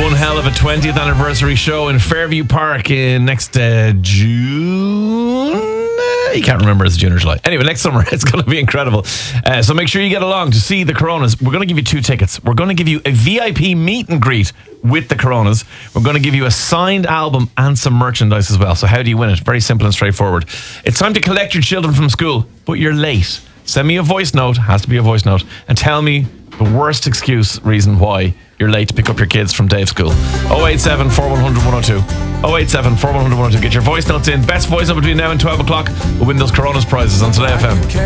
one hell of a 20th anniversary show in Fairview Park in next June. You can't remember, it's June or July. Anyway, next summer, it's going to be incredible. So make sure you get along to see the Coronas. We're going to give you 2 tickets. We're going to give you a VIP meet and greet with the Coronas. We're going to give you a signed album and some merchandise as well. So how do you win it? Very simple and straightforward. It's time to collect your children from school, but you're late. Send me a voice note, has to be a voice note, and tell me the worst reason why you're late to pick up your kids from day of school. 087 4100 102. 087 4100 102. Get your voice notes in. Best voice note between now and 12 o'clock will win those Coronas prizes on Today FM.